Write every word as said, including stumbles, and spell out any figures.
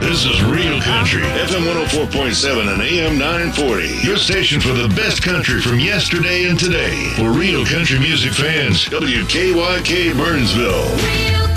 This is Real Country, F M one oh four point seven and A M nine forty. Your station for the best country from yesterday and today. For real country music fans, W K Y K Burnsville.